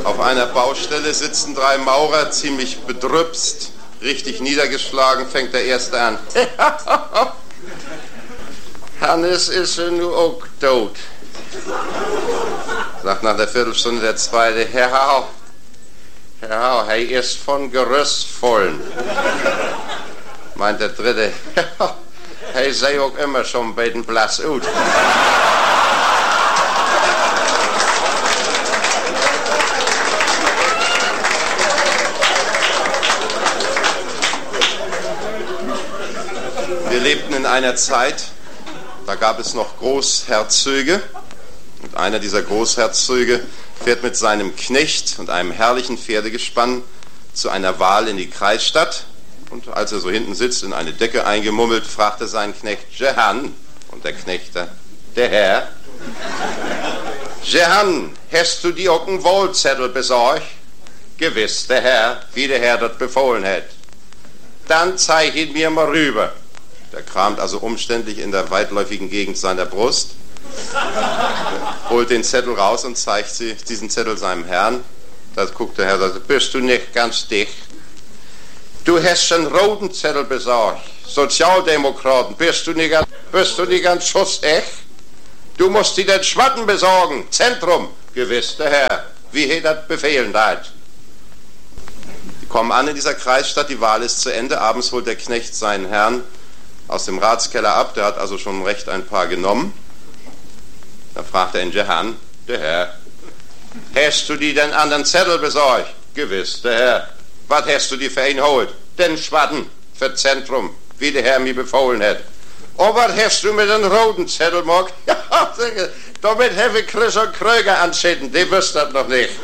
Auf einer Baustelle sitzen 3 Maurer, ziemlich bedrüpst, richtig niedergeschlagen, fängt der Erste an. Hannes ist nu auch tot. Sagt nach der Viertelstunde der Zweite, Herr Hau, er ist von Gerüst vollen. Meint der Dritte, er sei auch immer schon bei den Blass ut. Wir lebten in einer Zeit, da gab es noch Großherzöge. Und einer dieser Großherzöge fährt mit seinem Knecht und einem herrlichen Pferdegespann zu einer Wahl in die Kreisstadt. Und als er so hinten sitzt, in eine Decke eingemummelt, fragt er seinen Knecht, Jehan, und der Knecht, der Herr, Jehan, hast du dir auch einen Wahlzettel besorgt? Gewiss, der Herr, wie der Herr dort befohlen hat. Dann zeig ihn mir mal rüber. Der kramt also umständlich in der weitläufigen Gegend seiner Brust, holt den Zettel raus und zeigt diesen Zettel seinem Herrn. Da guckt der Herr und sagt, bist du nicht ganz dicht? Du hast einen roten Zettel besorgt. Sozialdemokraten, bist du nicht ganz schussecht? Du musst dir den Schwatten besorgen. Zentrum. Gewiss, der Herr. Wie hat das befehlen dat? Die kommen an in dieser Kreisstadt, die Wahl ist zu Ende. Abends holt der Knecht seinen Herrn aus dem Ratskeller ab. Der hat also schon recht ein paar genommen. Dann fragt er ihn, Jehan, der Herr, hast du dir den anderen Zettel besorgt? Gewiss, der Herr. Was hast du dir für ihn holt? Den Schwatten für Zentrum, wie der Herr mir befohlen hat. Und was hast du mit dem roten Zettel, Mock? Ja, damit habe ich Chris und Kröger anschieden, die wüsst das noch nicht.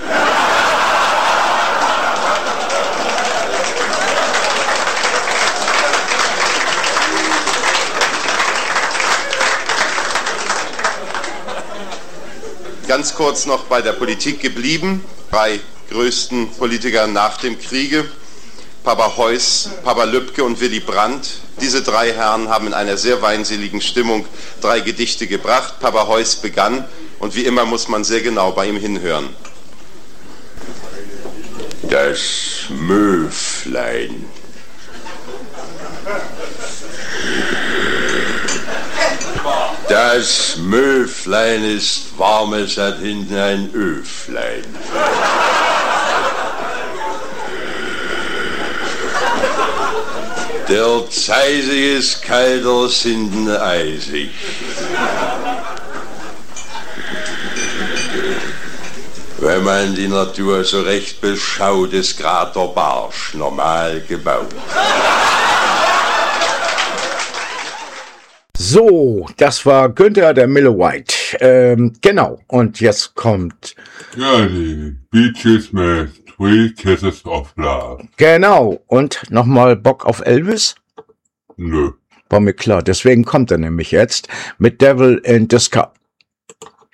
Ganz kurz noch bei der Politik geblieben. 3 größten Politiker nach dem Kriege, Papa Heuss, Papa Lübcke und Willy Brandt. Diese 3 Herren haben in einer sehr weinseligen Stimmung 3 Gedichte gebracht. Papa Heuss begann und wie immer muss man sehr genau bei ihm hinhören. Das Möflein. Das Möflein ist warm, es hat hinten ein Öflein. Der Zeisig ist kalt, aus hinten eisig. Wenn man die Natur so recht beschaut, ist grad der Barsch normal gebaut. So, das war Günther, der Miller-White. Genau, und jetzt kommt... Ja, die Beaches mit 3 Kisses of Love. Genau, und nochmal Bock auf Elvis? Nö. War mir klar, deswegen kommt er nämlich jetzt mit Devil in Disguise.